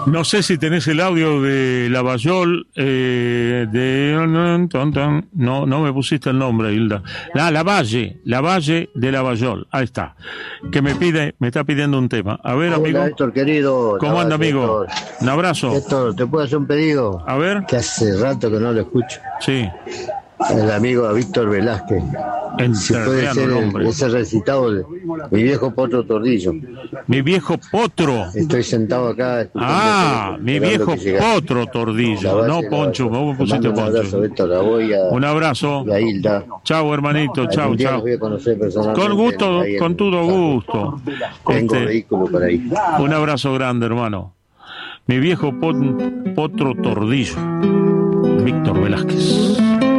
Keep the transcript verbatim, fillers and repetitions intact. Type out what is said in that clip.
No sé si tenés el audio de Lavallol, eh, de... No, no me pusiste el nombre, Hilda. La Lavalle, Lavalle de Lavallol, ahí está. Que me pide, me está pidiendo un tema. A ver, amigo. Hola, Héctor, querido. ¿Cómo anda, amigo? Héctor. Un abrazo. Héctor, ¿te puedo hacer un pedido? A ver. Que hace rato que no lo escucho. Sí. El amigo Víctor Velázquez. Si puede ser el, ese recitado de Mi viejo potro tordillo. Mi viejo potro. Estoy sentado acá. Ah, mi viejo potro tordillo. No, Poncho, vos me pusiste un Poncho. Abrazo, Héctor, a vos y a, un abrazo. Y a Hilda. Chau, hermanito. Chau, chau. Voy a conocer personalmente. Con gusto, con todo gusto. Tengo Este, vehículo por ahí. Un abrazo grande, hermano. Mi viejo pot, potro tordillo. Víctor Velázquez.